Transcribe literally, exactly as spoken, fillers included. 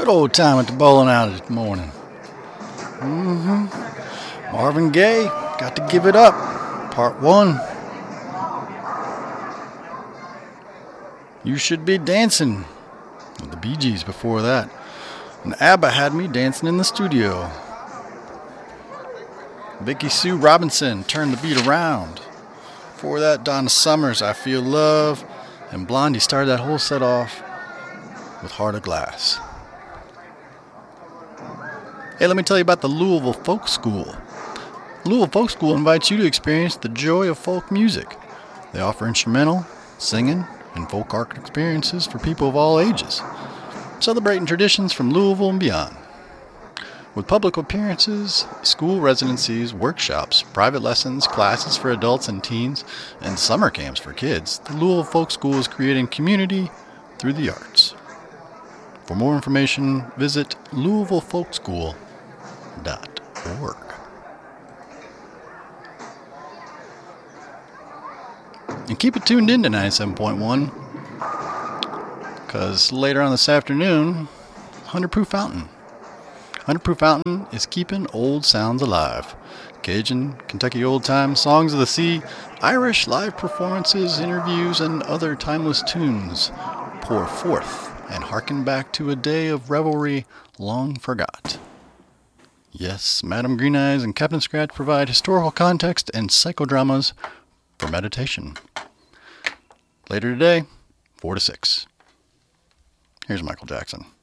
Good old time at the bowling alley this morning. Mm-hmm. Marvin Gaye, Got to Give It Up, Part one. You Should Be Dancing, with the Bee Gees before that. And ABBA Had Me Dancing in the Studio. Vicky Sue Robinson, Turn the Beat Around. Before that, Donna Summers, I Feel Love. And Blondie started that whole set off with Heart of Glass. Hey, let me tell you about the Louisville Folk School. Louisville Folk School invites you to experience the joy of folk music. They offer instrumental, singing, and folk art experiences for people of all ages, celebrating traditions from Louisville and beyond. With public appearances, school residencies, workshops, private lessons, classes for adults and teens, and summer camps for kids, the Louisville Folk School is creating community through the arts. For more information, visit louisville folk school dot org. And keep it tuned in to ninety-seven point one, because later on this afternoon, one hundred Proof Fountain. one hundred Proof Fountain is keeping old sounds alive. Cajun, Kentucky old-time, songs of the sea, Irish live performances, interviews, and other timeless tunes pour forth and hearken back to a day of revelry long forgot. Yes, Madam Green Eyes and Captain Scratch provide historical context and psychodramas for meditation. Later today, four to six. Here's Michael Jackson.